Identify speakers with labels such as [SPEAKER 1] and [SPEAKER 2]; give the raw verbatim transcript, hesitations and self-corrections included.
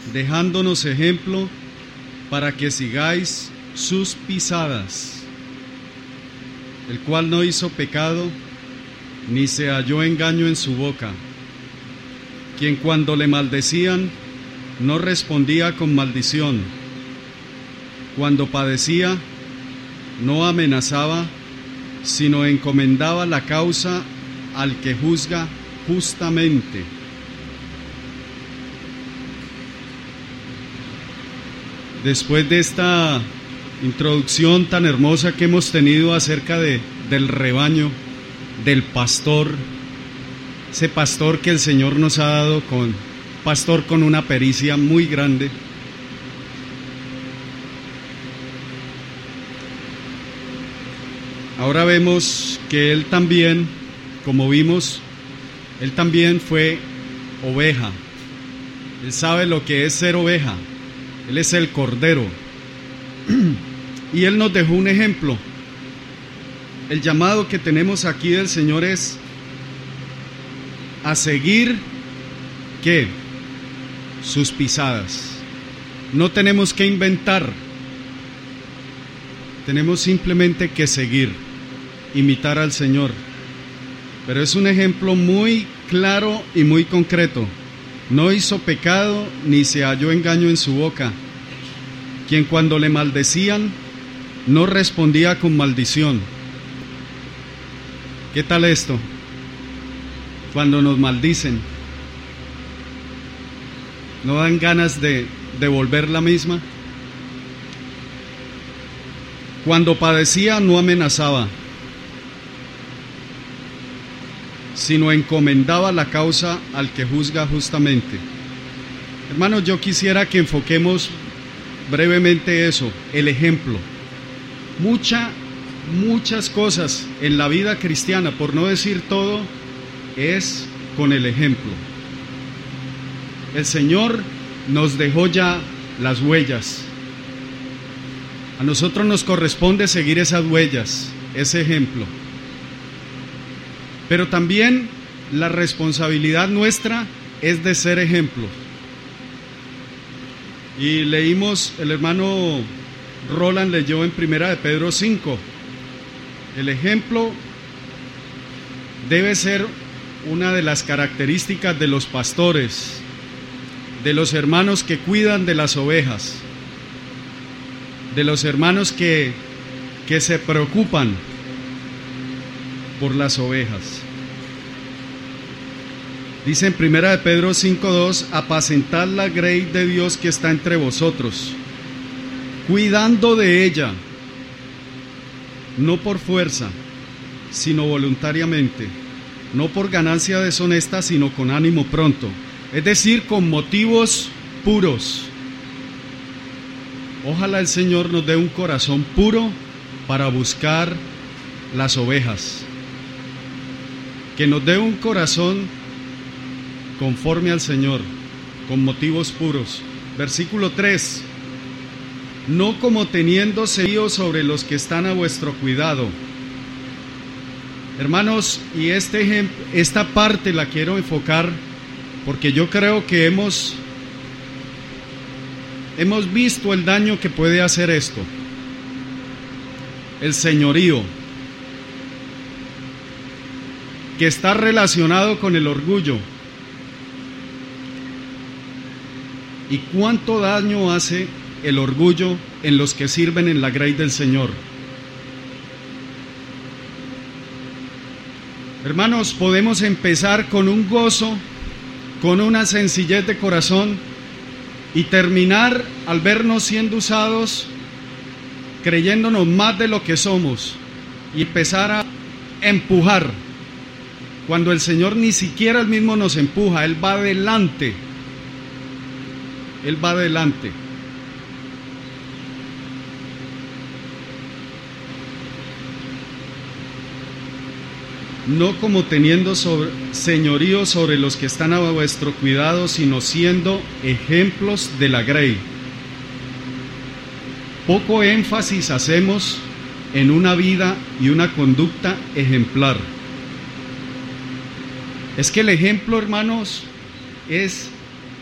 [SPEAKER 1] dejándonos ejemplo para que sigáis sus pisadas, el cual no hizo pecado, ni se halló engaño en su boca, quien cuando le maldecían, no respondía con maldición, cuando padecía, no amenazaba, sino encomendaba la causa al que juzga justamente. Después de esta introducción tan hermosa que hemos tenido acerca de, del rebaño, del pastor, ese pastor que el Señor nos ha dado, con pastor con una pericia muy grande, ahora vemos que él también, como vimos, él también fue oveja. Él sabe lo que es ser oveja. Él es el Cordero. Y Él nos dejó un ejemplo. El llamado que tenemos aquí del Señor es a seguir, ¿qué? Sus pisadas. No tenemos que inventar. Tenemos simplemente que seguir, imitar al Señor. Pero es un ejemplo muy claro y muy concreto. No hizo pecado, ni se halló engaño en su boca, quien cuando le maldecían, no respondía con maldición. ¿Qué tal esto? Cuando nos maldicen, ¿no dan ganas de devolver la misma? Cuando padecía, no amenazaba, sino encomendaba la causa al que juzga justamente. Hermanos, yo quisiera que enfoquemos brevemente eso, el ejemplo. Mucha, muchas cosas en la vida cristiana, por no decir todo, es con el ejemplo. El Señor nos dejó ya las huellas. A nosotros nos corresponde seguir esas huellas, ese ejemplo. Pero también la responsabilidad nuestra es de ser ejemplos. Y leímos, el hermano Roland leyó en Primera de Pedro cinco. El ejemplo debe ser una de las características de los pastores, de los hermanos que cuidan de las ovejas, de los hermanos que, que se preocupan por las ovejas. Dice en Primera de Pedro cinco dos: apacentad la grey de Dios que está entre vosotros, cuidando de ella, no por fuerza, sino voluntariamente, no por ganancia deshonesta, sino con ánimo pronto, es decir, con motivos puros. Ojalá el Señor nos dé un corazón puro para buscar las ovejas, que nos dé un corazón conforme al Señor, con motivos puros. Versículo tres: no como teniendo señorío sobre los que están a vuestro cuidado. Hermanos, y este ejemplo, esta parte la quiero enfocar porque yo creo que hemos, hemos visto el daño que puede hacer esto, el señorío, que está relacionado con el orgullo. ¿Y cuánto daño hace el orgullo en los que sirven en la grey del Señor? Hermanos, podemos empezar con un gozo, con una sencillez de corazón, y terminar al vernos siendo usados, creyéndonos más de lo que somos, y empezar a empujar, cuando el Señor ni siquiera Él mismo nos empuja, Él va adelante. Él va adelante. No como teniendo sobre, señorío sobre los que están a vuestro cuidado, sino siendo ejemplos de la grey. Poco énfasis hacemos en una vida y una conducta ejemplar. Es que el ejemplo, hermanos, es